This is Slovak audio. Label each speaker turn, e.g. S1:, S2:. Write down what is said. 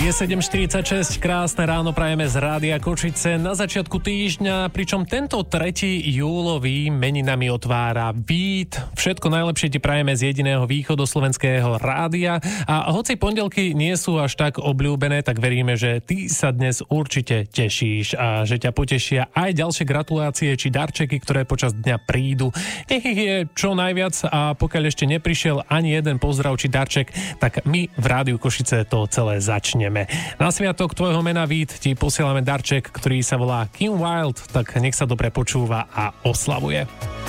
S1: Je 7.46, krásne ráno prajeme z Rádia Košice na začiatku týždňa, pričom tento 3. júlový meninami otvára Vít. Všetko najlepšie ti prajeme z jediného východoslovenského rádia a hoci pondelky nie sú až tak obľúbené, tak veríme, že ty sa dnes určite tešíš a že ťa potešia aj ďalšie gratulácie či darčeky, ktoré počas dňa prídu. Nech ich je čo najviac a pokiaľ ešte neprišiel ani jeden pozdrav či darček, tak my v Rádiu Košice to celé začneme. Na sviatok tvojho mena Vít ti posielame darček, ktorý sa volá Kim Wilde, tak nech sa dobre počúva a oslavuje.